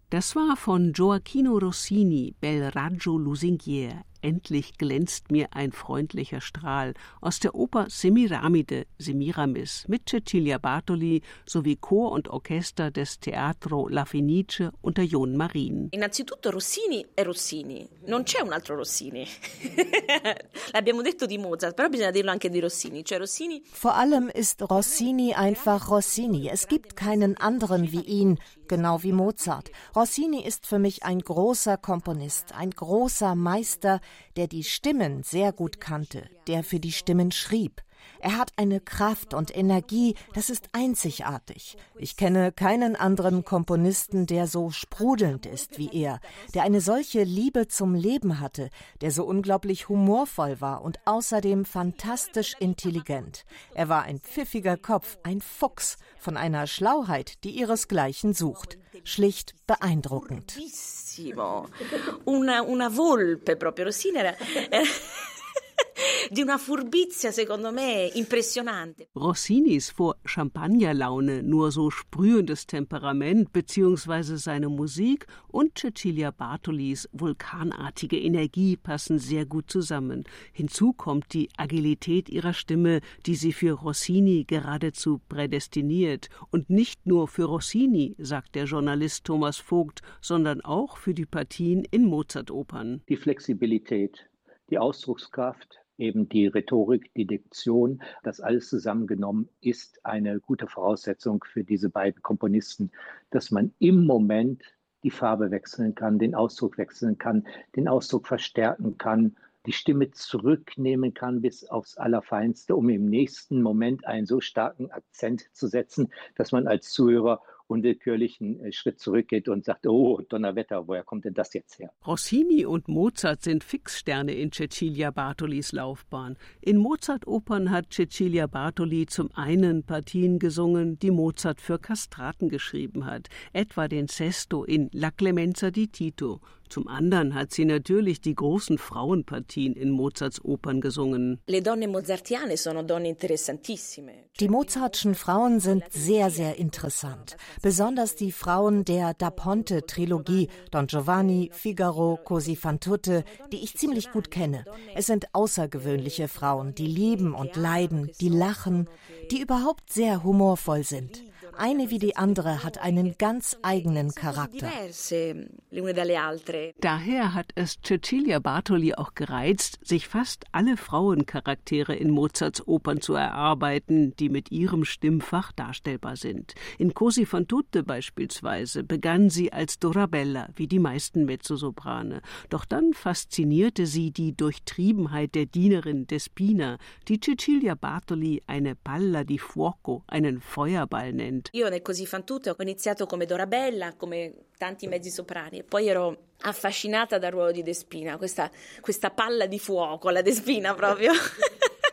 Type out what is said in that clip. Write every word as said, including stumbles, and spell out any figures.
Das war von Gioacchino Rossini, Bel raggio lusinghier. Endlich glänzt mir ein freundlicher Strahl aus der Oper Semiramide, Semiramis mit Cecilia Bartoli sowie Chor und Orchester des Teatro La Fenice unter Jon Marin. Innanzitutto Rossini è Rossini, non c'è un altro Rossini. L'abbiamo detto di Mozart, però bisogna dirlo anche di Rossini. Cioè Rossini. Vor allem ist Rossini einfach Rossini. Es gibt keinen anderen wie ihn, genau wie Mozart. Rossini ist für mich ein großer Komponist, ein großer Meister, der die Stimmen sehr gut kannte, der für die Stimmen schrieb. Er hat eine Kraft und Energie, das ist einzigartig. Ich kenne keinen anderen Komponisten, der so sprudelnd ist wie er, der eine solche Liebe zum Leben hatte, der so unglaublich humorvoll war und außerdem fantastisch intelligent. Er war ein pfiffiger Kopf, ein Fuchs von einer Schlauheit, die ihresgleichen sucht. Schlicht beeindruckend. Una, una volpe proprio. Rossini era... di una furbizia, secondo me, impressionante. Rossinis vor Champagnerlaune nur so sprühendes Temperament bzw. seine Musik und Cecilia Bartolis vulkanartige Energie passen sehr gut zusammen. Hinzu kommt die Agilität ihrer Stimme, die sie für Rossini geradezu prädestiniert. Und nicht nur für Rossini, sagt der Journalist Thomas Vogt, sondern auch für die Partien in Mozart-Opern. Die Flexibilität, die Ausdruckskraft, eben die Rhetorik, die Diktion, das alles zusammengenommen ist eine gute Voraussetzung für diese beiden Komponisten, dass man im Moment die Farbe wechseln kann, den Ausdruck wechseln kann, den Ausdruck verstärken kann, die Stimme zurücknehmen kann bis aufs Allerfeinste, um im nächsten Moment einen so starken Akzent zu setzen, dass man als Zuhörer unwillkürlich einen Schritt zurückgeht und sagt, oh, Donnerwetter, woher kommt denn das jetzt her? Rossini und Mozart sind Fixsterne in Cecilia Bartolis Laufbahn. In Mozart-Opern hat Cecilia Bartoli zum einen Partien gesungen, die Mozart für Kastraten geschrieben hat, etwa den Sesto in La Clemenza di Tito. Zum anderen hat sie natürlich die großen Frauenpartien in Mozarts Opern gesungen. Le donne mozartiane sono donne interessantissime. Die mozartschen Frauen sind sehr, sehr interessant. Besonders die Frauen der Da Ponte-Trilogie, Don Giovanni, Figaro, Così fan tutte, die ich ziemlich gut kenne. Es sind außergewöhnliche Frauen, die lieben und leiden, die lachen, die überhaupt sehr humorvoll sind. Eine wie die andere hat einen ganz eigenen Charakter. Daher hat es Cecilia Bartoli auch gereizt, sich fast alle Frauencharaktere in Mozarts Opern zu erarbeiten, die mit ihrem Stimmfach darstellbar sind. In Così fan tutte beispielsweise begann sie als Dorabella, wie die meisten Mezzosoprane. Doch dann faszinierte sie die Durchtriebenheit der Dienerin Despina, die Cecilia Bartoli eine Palla di fuoco, einen Feuerball nennt. Io nel Così fan tutte ho iniziato come Dorabella, come tanti mezzi soprani, e poi ero affascinata dal ruolo di Despina, questa, questa palla di fuoco, la Despina proprio.